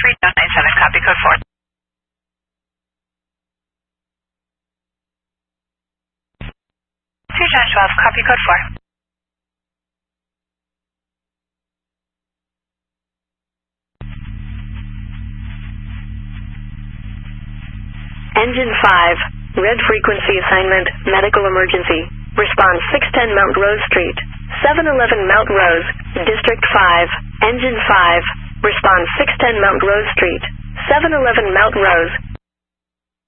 3097, copy code 4. Three Josh 12, copy code 4. Engine 5, red frequency assignment, medical emergency. Response 610 Mount Rose Street, 711 Mount Rose, District 5. Engine 5, response 610 Mount Rose Street, 711 Mount Rose,